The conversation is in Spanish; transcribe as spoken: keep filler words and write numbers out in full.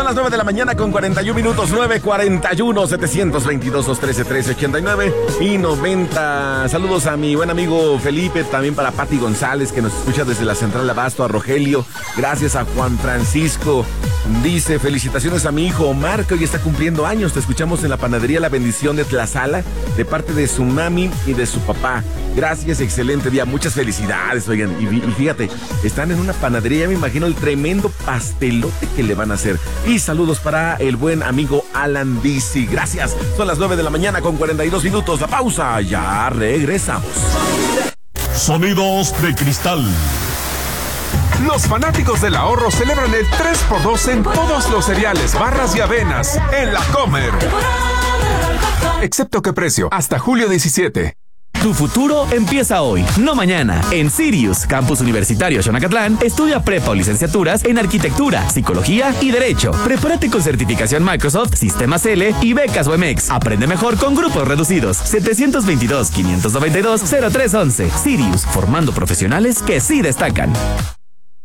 las nueve de la mañana con cuarenta y un minutos, nueve cuarenta y uno, setecientos veintidós, doscientos trece, trece ochenta y nueve y noventa. Saludos a mi buen amigo Felipe, también para Pati González, que nos escucha desde la Central Abasto, a Rogelio. Gracias a Juan Francisco. Dice, felicitaciones a mi hijo Omar, que hoy está cumpliendo años. Te escuchamos en la panadería La Bendición de Tlazala, de parte de su mami y de su papá. Gracias, excelente día, muchas felicidades, oigan. Y, y fíjate, están en una panadería, ya me imagino el tremendo pastelote que le van a hacer. Y saludos para el buen amigo Alan Dizzy. Gracias, son las nueve de la mañana con cuarenta y dos minutos. La pausa, ya regresamos. Sonidos de cristal. Los fanáticos del ahorro celebran el tres por dos en todos los cereales, barras y avenas en La Comer. Excepto que precio, hasta julio diecisiete. Tu futuro empieza hoy, no mañana. En Sirius, Campus Universitario Xonacatlán, estudia prepa o licenciaturas en Arquitectura, Psicología y Derecho. Prepárate con certificación Microsoft, Sistemas L y becas U M X. Aprende mejor con grupos reducidos. setecientos veintidós, quinientos noventa y dos, cero tres once. Sirius, formando profesionales que sí destacan.